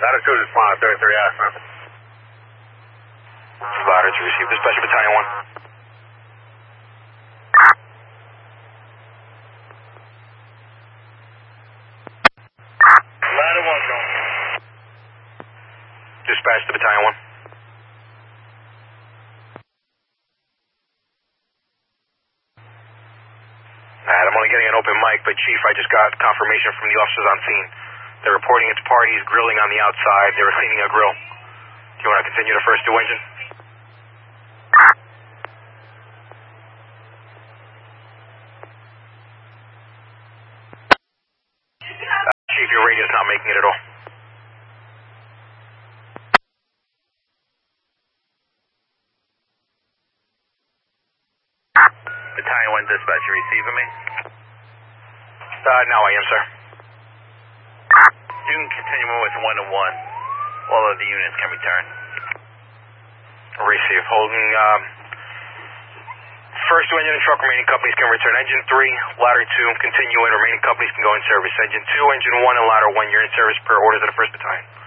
Latitude is fine, 33 Aspen. Ladder to receive dispatch battalion 1. Ladder 1, go. Dispatch to battalion 1. I'm only getting an open mic, but Chief, I just got confirmation from the officers on scene. They're reporting it's parties grilling on the outside. They were cleaning a grill. Do you want to continue to first 2 engine? Chief, your radio's not making it at all. Battalion 1 dispatch, you receiving me? No, I am, sir. You can continue with 1-1. All of the units can return. Receive. Holding, first 2 engine and truck remaining companies can return. Engine 3, ladder 2, continue in. Remaining companies can go in service. Engine 2, engine 1, and ladder 1, you're in service per orders of the 1st Battalion.